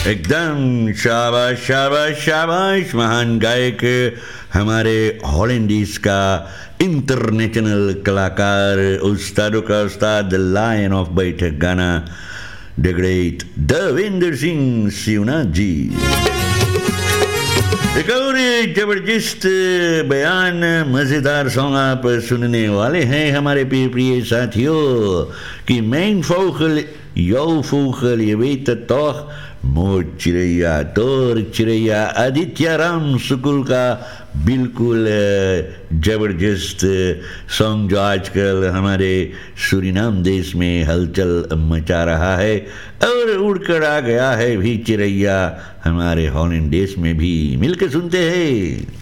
एकदम शाबाश शाबाश शाबाश। महान गायक हमारे हॉलैंडीज का इंटरनेशनल कलाकार, उस्तादों का उस्ताद, लायन ऑफ बैठक गाना, द ग्रेट देवेंद्र सिंह शिवनाथ जी। एक और जबरदस्त बयान, मजेदार सॉन्ग आप सुनने वाले हैं हमारे प्रिय साथियों कि mein vogel, jouw vogel, je weet het toch, मोर चिड़ैया तोर चिड़ैया। आदित्य राम सुकुल का बिल्कुल जबरदस्त सॉन्ग जो आजकल हमारे सूरीनाम देश में हलचल मचा रहा है और उड़कर आ गया है भी चिड़ैया हमारे हॉलैंड देश में भी। मिलकर सुनते हैं।